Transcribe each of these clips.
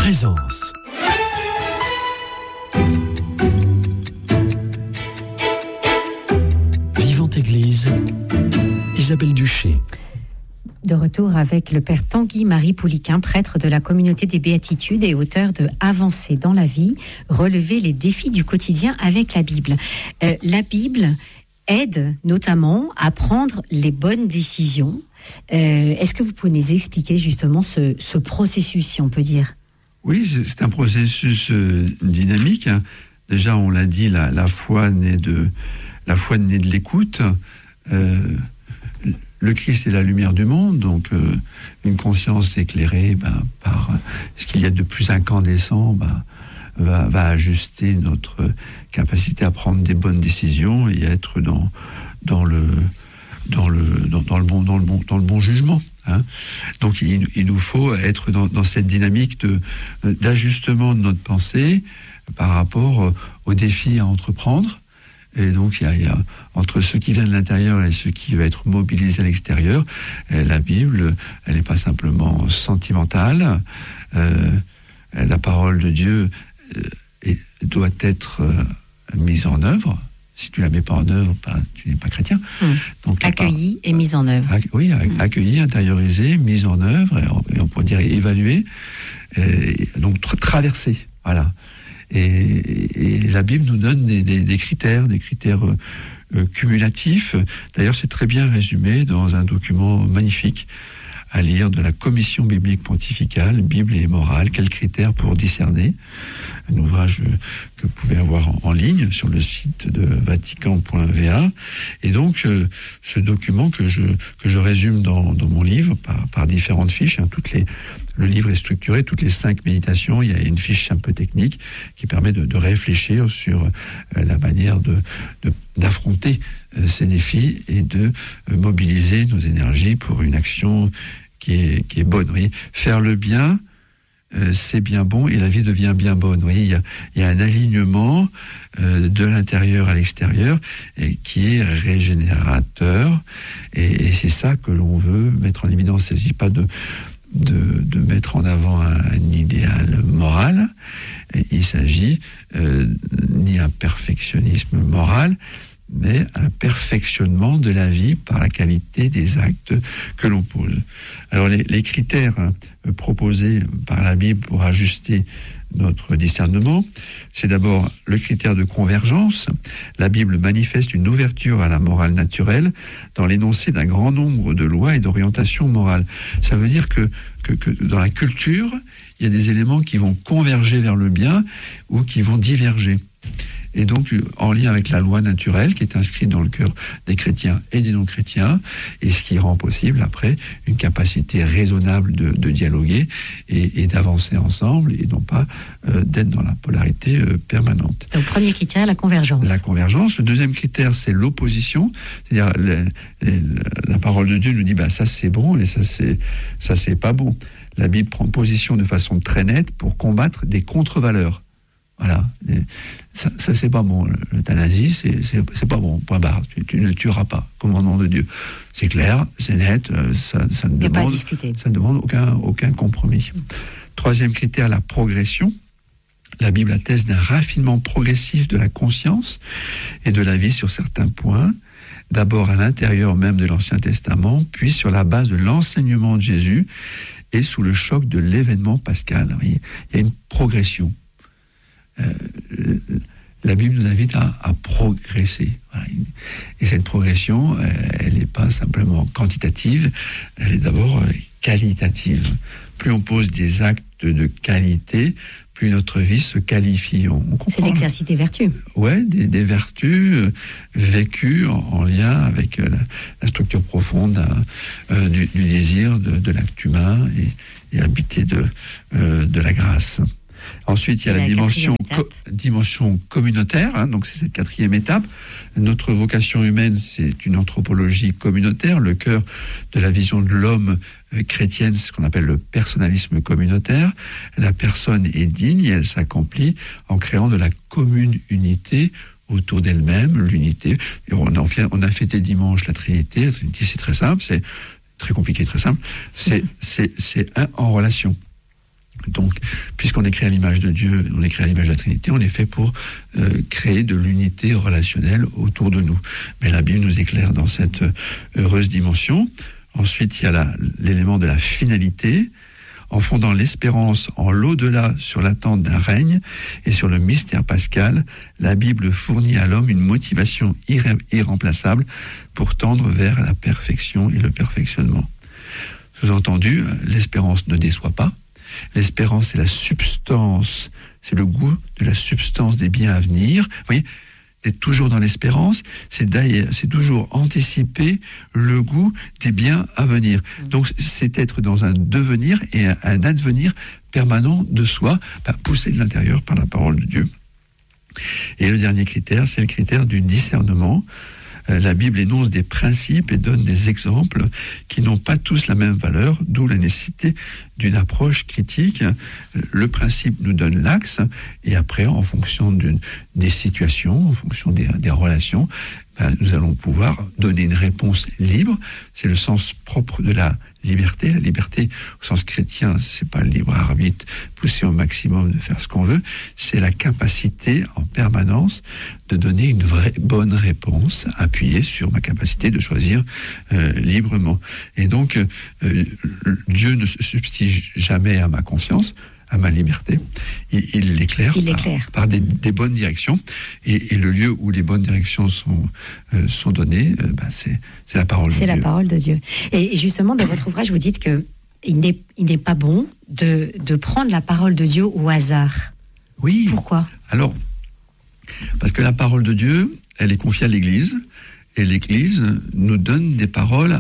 Présence. Vivante Église, Isabelle Duché. De retour avec le père Tanguy-Marie Pouliquin, prêtre de la communauté des Béatitudes et auteur de Avancer dans la vie, relever les défis du quotidien avec la Bible. La Bible aide notamment à prendre les bonnes décisions. Est-ce que vous pouvez nous expliquer justement ce processus, si on peut dire ? Oui, c'est un processus dynamique. Déjà, on l'a dit, la foi naît de l'écoute. Le Christ est la lumière du monde, donc une conscience éclairée par ce qu'il y a de plus incandescent va ajuster notre capacité à prendre des bonnes décisions et à être dans le bon jugement. Hein. Donc il nous faut être dans cette dynamique d'ajustement de notre pensée par rapport aux défis à entreprendre. Et donc, il y a entre ce qui vient de l'intérieur et ce qui va être mobilisé à l'extérieur, la Bible, elle n'est pas simplement sentimentale. La parole de Dieu doit être mise en œuvre. Si tu ne la mets pas en œuvre, tu n'es pas chrétien. Donc, accueillie et mise en œuvre. Oui, accueillie, intériorisée, mise en œuvre, et on pourrait dire évaluée, donc traversée. Voilà. Et la Bible nous donne des critères cumulatifs. D'ailleurs, c'est très bien résumé dans un document magnifique à lire de la Commission biblique pontificale, Bible et morale, quels critères pour discerner. Un ouvrage que vous pouvez avoir en ligne sur le site de vatican.va. Et donc, ce document que je résume dans mon livre par différentes fiches, hein, le livre est structuré, toutes les 5 méditations, il y a une fiche un peu technique qui permet de réfléchir sur la manière d'affronter ces défis et de mobiliser nos énergies pour une action qui est bonne. Vous voyez, faire le bien, c'est bien bon et la vie devient bien bonne. Vous voyez, il y a un alignement de l'intérieur à l'extérieur qui est régénérateur et c'est ça que l'on veut mettre en évidence. Il ne s'agit pas de mettre en avant un idéal moral. Il s'agit ni un perfectionnisme moral, mais un perfectionnement de la vie par la qualité des actes que l'on pose. Alors les critères proposés par la Bible pour ajuster notre discernement, c'est d'abord le critère de convergence. La Bible manifeste une ouverture à la morale naturelle dans l'énoncé d'un grand nombre de lois et d'orientations morales. Ça veut dire que dans la culture, il y a des éléments qui vont converger vers le bien ou qui vont diverger. Et donc, en lien avec la loi naturelle qui est inscrite dans le cœur des chrétiens et des non-chrétiens, et ce qui rend possible, après, une capacité raisonnable de dialoguer et d'avancer ensemble, et non pas d'être dans la polarité permanente. Donc, premier critère, la convergence. La convergence. Le deuxième critère, c'est l'opposition. C'est-à-dire, la parole de Dieu nous dit, ça c'est bon, et ça c'est pas bon. La Bible prend position de façon très nette pour combattre des contre-valeurs. Voilà, ça c'est pas bon. L'euthanasie, c'est pas bon. Point barre. Tu ne tueras pas, commandement de Dieu. C'est clair, c'est net. Ça ne demande aucun compromis. Troisième critère, la progression. La Bible atteste d'un raffinement progressif de la conscience et de la vie sur certains points. D'abord à l'intérieur même de l'Ancien Testament, puis sur la base de l'enseignement de Jésus et sous le choc de l'événement pascal. Il y a une progression. La Bible nous invite à progresser. Voilà. Et cette progression, elle n'est pas simplement quantitative, elle est d'abord qualitative. Plus on pose des actes de qualité, plus notre vie se qualifie. C'est l'exercice des vertus. Oui, des vertus vécues en lien avec la structure profonde du désir, de l'acte humain et habité de la grâce. Ensuite, il y a la dimension communautaire, donc c'est cette 4e étape. Notre vocation humaine, c'est une anthropologie communautaire. Le cœur de la vision de l'homme chrétienne, c'est ce qu'on appelle le personnalisme communautaire. La personne est digne et elle s'accomplit en créant de la commune unité autour d'elle-même, l'unité. Et on a fêté dimanche la Trinité. La Trinité, c'est très simple, c'est très compliqué, très simple. C'est un en relation. Donc, puisqu'on est créé à l'image de Dieu, on est créé à l'image de la Trinité, on est fait pour créer de l'unité relationnelle autour de nous. Mais la Bible nous éclaire dans cette heureuse dimension. Ensuite, il y a l'élément de la finalité, en fondant l'espérance en l'au-delà sur l'attente d'un règne et sur le mystère pascal. La Bible fournit à l'homme une motivation irremplaçable pour tendre vers la perfection et le perfectionnement. Sous-entendu, l'espérance ne déçoit pas. L'espérance, c'est la substance, c'est le goût de la substance des biens à venir. Vous voyez, d'être toujours dans l'espérance, c'est toujours anticiper le goût des biens à venir. Donc, c'est être dans un devenir et un advenir permanent de soi, poussé de l'intérieur par la parole de Dieu. Et le dernier critère, c'est le critère du discernement. La Bible énonce des principes et donne des exemples qui n'ont pas tous la même valeur, d'où la nécessité d'une approche critique. Le principe nous donne l'axe, et après, en fonction des situations, en fonction des relations, nous allons pouvoir donner une réponse libre. C'est le sens propre de la liberté. La liberté, au sens chrétien, c'est pas le libre arbitre poussé au maximum de faire ce qu'on veut, c'est la capacité en permanence de donner une vraie bonne réponse, appuyée sur ma capacité de choisir librement. Et donc, Dieu ne se substitue jamais à ma conscience, à ma liberté. Il l'éclaire par des bonnes directions. Et le lieu où les bonnes directions sont données, c'est la parole de Dieu. C'est la parole de Dieu. Et justement, dans votre ouvrage, vous dites qu'il n'est pas bon de prendre la parole de Dieu au hasard. Oui. Pourquoi ? Alors, parce que la parole de Dieu, elle est confiée à l'Église, et l'Église nous donne des paroles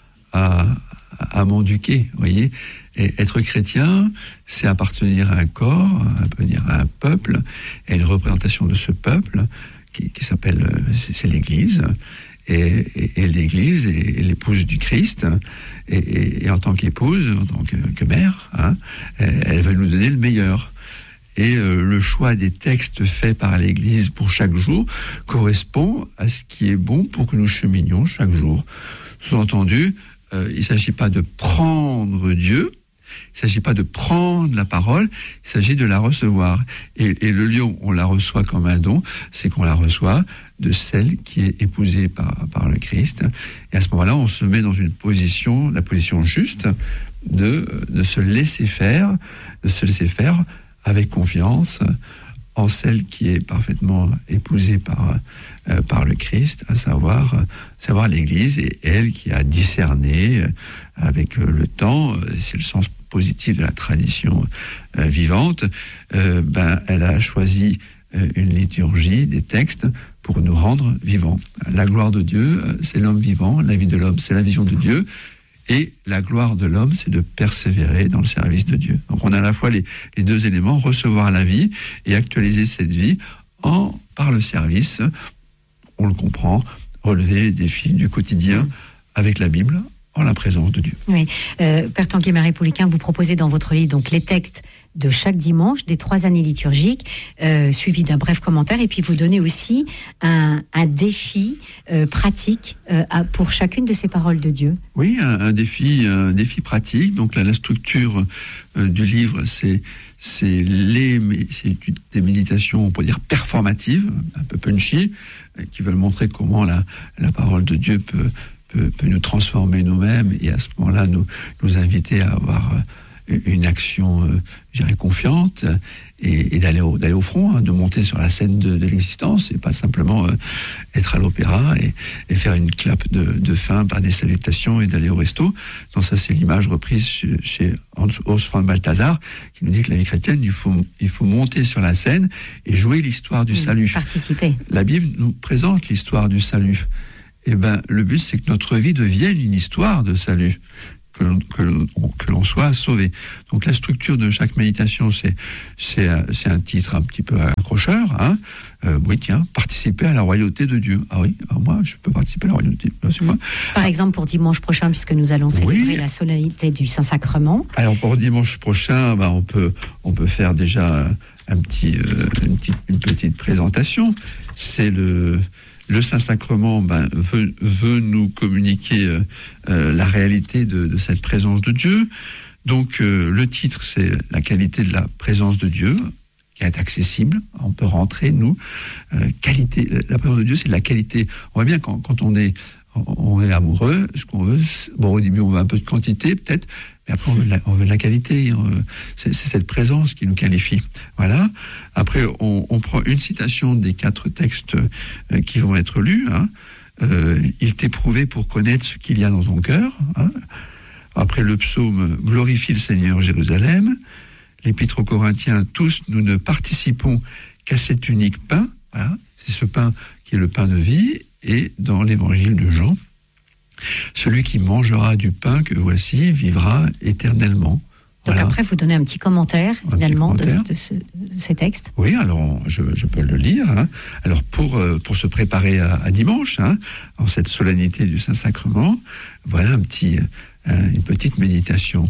à m'éduquer, vous voyez. Et être chrétien, c'est appartenir à un corps, appartenir à un peuple, et une représentation de ce peuple qui s'appelle, c'est l'Église. Et l'Église est l'épouse du Christ, et en tant qu'épouse, en tant que mère, elle veut nous donner le meilleur. Et le choix des textes faits par l'Église pour chaque jour correspond à ce qui est bon pour que nous cheminions chaque jour. Sous-entendu, il ne s'agit pas de prendre Dieu, il ne s'agit pas de prendre la parole, il s'agit de la recevoir. Et le lieu où on la reçoit comme un don, c'est qu'on la reçoit de celle qui est épousée par le Christ. Et à ce moment-là, on se met dans la position juste de se laisser faire, avec confiance en celle qui est parfaitement épousée par le Christ, à savoir l'Église, et elle qui a discerné avec le temps, c'est le sens positif de la tradition vivante, elle a choisi une liturgie, des textes pour nous rendre vivants. La gloire de Dieu, c'est l'homme vivant, la vie de l'homme, c'est la vision de Dieu, et la gloire de l'homme, c'est de persévérer dans le service de Dieu. Donc on a à la fois les deux éléments, recevoir la vie et actualiser cette vie par le service, on le comprend, relever les défis du quotidien avec la Bible, en la présence de Dieu. Oui. Père Tanguy Marie Pouliquen, vous proposez dans votre livre donc les textes de chaque dimanche des 3 années liturgiques, suivi d'un bref commentaire, et puis vous donnez aussi un défi pratique pour chacune de ces paroles de Dieu. Oui, un défi pratique. Donc la structure du livre, c'est des méditations, on peut dire performatives, un peu punchy, qui veulent montrer comment la parole de Dieu peut nous transformer nous-mêmes, et à ce moment-là nous inviter à avoir une action, je dirais, confiante, et d'aller au front, de monter sur la scène de l'existence, et pas simplement être à l'opéra et faire une clap de fin par des salutations et d'aller au resto. Donc ça, c'est l'image reprise chez Hans Urs von Balthasar, qui nous dit que la vie chrétienne, il faut monter sur la scène et jouer l'histoire du salut. Participer. La Bible nous présente l'histoire du salut. Eh ben, le but, c'est que notre vie devienne une histoire de salut, que l'on soit sauvé. Donc la structure de chaque méditation, c'est un titre un petit peu accrocheur. Oui, tiens, participer à la royauté de Dieu. Ah oui, moi, je peux participer à la royauté de Dieu. Par exemple, pour dimanche prochain, puisque nous allons célébrer la solennité du Saint-Sacrement. Alors pour dimanche prochain, on peut faire déjà une petite présentation. C'est le Saint-Sacrement veut nous communiquer la réalité de cette présence de Dieu. Donc le titre, c'est la qualité de la présence de Dieu, qui est accessible. On peut rentrer, nous. Qualité, la présence de Dieu, c'est de la qualité. On voit bien quand on est amoureux, ce qu'on veut, au début on veut un peu de quantité peut-être, mais après on veut de la qualité. C'est cette présence qui nous qualifie. Voilà. Après on prend une citation des 4 textes qui vont être lus. Il t'est prouvé pour connaître ce qu'il y a dans ton cœur. Après le psaume, glorifie le Seigneur Jérusalem. L'épître aux Corinthiens, tous nous ne participons qu'à cet unique pain. Voilà. C'est ce pain qui est le pain de vie. Et dans l'évangile de Jean, celui qui mangera du pain que voici vivra éternellement. Donc après, vous donnez un petit commentaire, finalement, de ces textes. Oui, alors je peux le lire. Alors pour se préparer à dimanche, en cette solennité du Saint-Sacrement, voilà une petite méditation.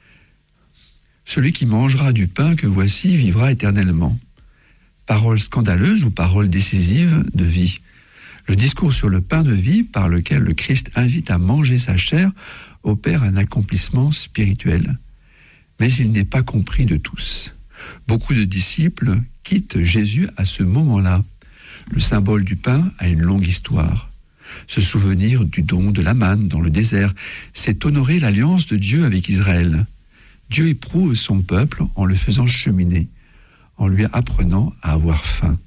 Celui qui mangera du pain que voici vivra éternellement. Parole scandaleuse ou parole décisive de vie. Le discours sur le pain de vie par lequel le Christ invite à manger sa chair opère un accomplissement spirituel. Mais il n'est pas compris de tous. Beaucoup de disciples quittent Jésus à ce moment-là. Le symbole du pain a une longue histoire. Se souvenir du don de la manne dans le désert, c'est honorer l'alliance de Dieu avec Israël. Dieu éprouve son peuple en le faisant cheminer, en lui apprenant à avoir faim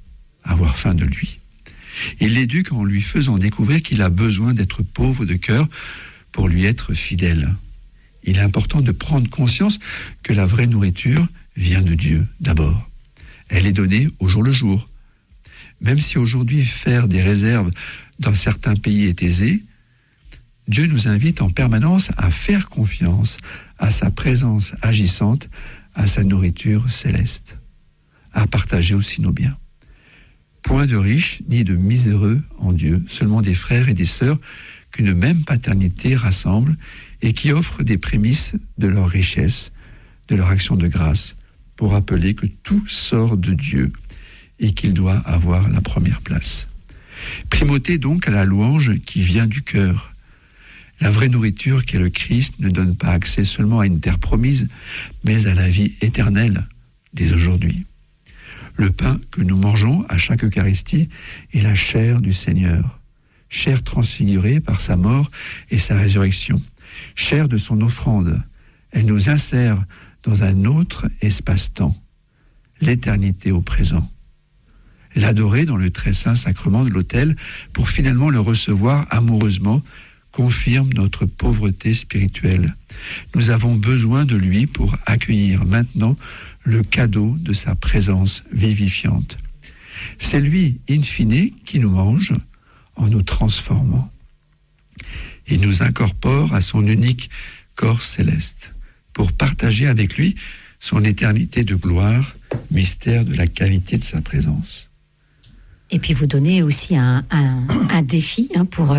de lui. Il l'éduque en lui faisant découvrir qu'il a besoin d'être pauvre de cœur pour lui être fidèle. Il est important de prendre conscience que la vraie nourriture vient de Dieu d'abord. Elle est donnée au jour le jour. Même si aujourd'hui faire des réserves dans certains pays est aisé, Dieu nous invite en permanence à faire confiance à sa présence agissante, à sa nourriture céleste, à partager aussi nos biens. Point de riches ni de miséreux en Dieu, seulement des frères et des sœurs qu'une même paternité rassemble et qui offrent des prémices de leur richesse, de leur action de grâce, pour rappeler que tout sort de Dieu et qu'il doit avoir la première place. Primauté donc à la louange qui vient du cœur. La vraie nourriture qu'est le Christ ne donne pas accès seulement à une terre promise, mais à la vie éternelle dès aujourd'hui. Le pain que nous mangeons à chaque Eucharistie est la chair du Seigneur, chair transfigurée par sa mort et sa résurrection, chair de son offrande. Elle nous insère dans un autre espace-temps, l'éternité au présent. L'adorer dans le très saint sacrement de l'autel pour finalement le recevoir amoureusement confirme notre pauvreté spirituelle. Nous avons besoin de lui pour accueillir maintenant le cadeau de sa présence vivifiante. C'est lui, in fine, qui nous mange en nous transformant. Il nous incorpore à son unique corps céleste pour partager avec lui son éternité de gloire, mystère de la qualité de sa présence. Et puis vous donnez aussi un défi pour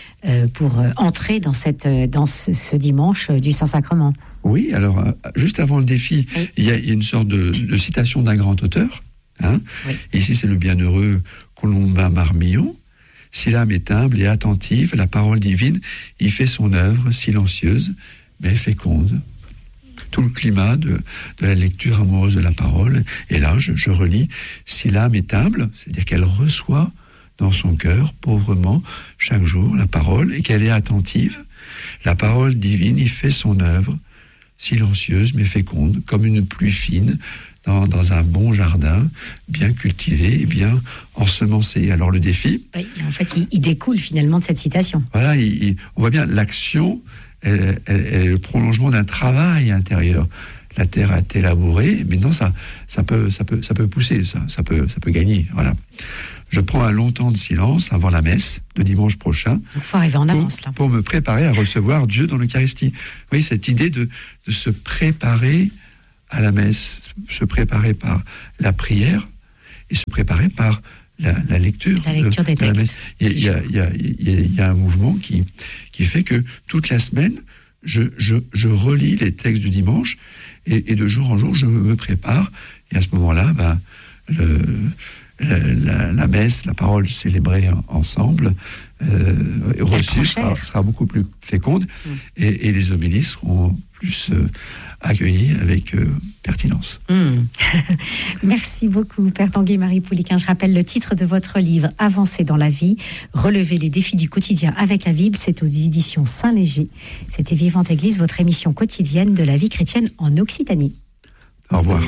entrer dans ce dimanche du Saint-Sacrement. Oui, alors juste avant le défi, oui. Il y a une sorte de citation d'un grand auteur. Oui. Ici, c'est le bienheureux Colombin Marmillon. Si l'âme est humble et attentive, la parole divine y fait son œuvre silencieuse mais féconde. Tout le climat de la lecture amoureuse de la parole. Et là, je relis, si l'âme est humble, c'est-à-dire qu'elle reçoit dans son cœur, pauvrement, chaque jour, la parole, et qu'elle est attentive, la parole divine y fait son œuvre, silencieuse mais féconde, comme une pluie fine dans un bon jardin, bien cultivé et bien ensemencé. Alors le défi... Oui, en fait, il découle finalement de cette citation. Voilà, on voit bien l'action... Elle est le prolongement d'un travail intérieur. La terre a été labourée, maintenant ça peut pousser, ça peut gagner. Voilà. Je prends un long temps de silence avant la messe de dimanche prochain. Il faut arriver en avance là. Pour me préparer à recevoir Dieu dans l'Eucharistie. Vous voyez cette idée de se préparer à la messe, se préparer par la prière et se préparer par la lecture des textes. Il y a un mouvement qui fait que toute la semaine, je relis les textes du dimanche et de jour en jour, je me prépare. Et à ce moment-là, la messe, la parole célébrée ensemble, reçue sera beaucoup plus féconde, et les homélies seront plus accueillis avec pertinence. Merci beaucoup, Père Tanguy-Marie Pouliquen. Je rappelle le titre de votre livre, Avancer dans la vie, relever les défis du quotidien avec la Bible. C'est aux éditions Saint-Léger. C'était Vivante Église, votre émission quotidienne de la vie chrétienne en Occitanie. Au revoir.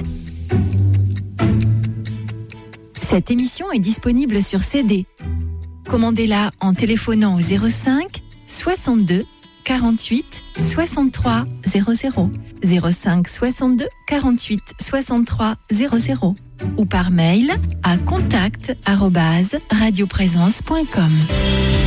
Cette émission est disponible sur CD. Commandez-la en téléphonant au 05 62 48 63 00, 05 62 48 63 00 ou par mail à contact@radioprésence.com.